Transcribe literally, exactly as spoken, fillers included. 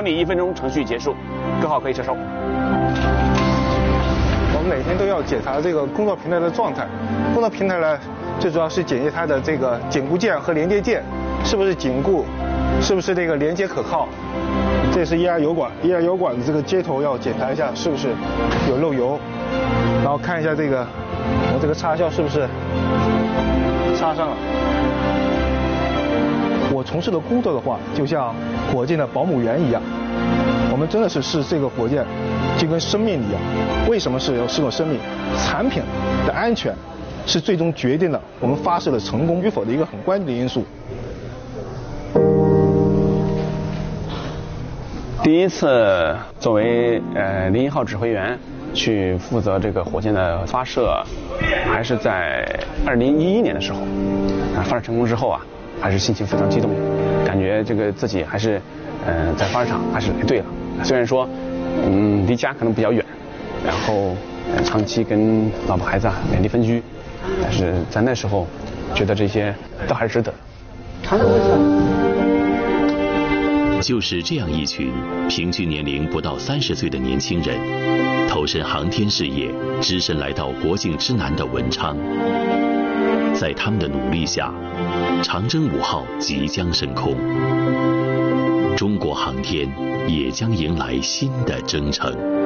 拟一分钟程序结束，各号可以撤收。 我们每天都要检查这个工作平台的状态。工作平台呢，最主要是检验它的这个紧固件和连接件是不是紧固，是不是这个连接可靠。这是液压油管，液压油管的这个接头要检查一下是不是有漏油，然后看一下这个我这个插销是不是插上了。我从事的工作的话，就像火箭的保姆员一样，我们真的是视这个火箭就跟生命一样。为什么是有视作生命？产品的安全是最终决定了我们发射的成功与否的一个很关键的因素。 第一次作为呃零一号指挥员去负责这个火箭的发射，还是在二零一一年的时候。啊，发射成功之后啊，还是心情非常激动，感觉这个自己还是呃在发射场还是来对了。虽然说嗯离家可能比较远，然后、呃、长期跟老婆孩子啊两地分居，但是在那时候觉得这些都还是值得。 长城会上。 就是这样一群平均年龄不到三十岁的年轻人，投身航天事业，只身来到国境之南的文昌。在他们的努力下，长征五号即将升空，中国航天也将迎来新的征程。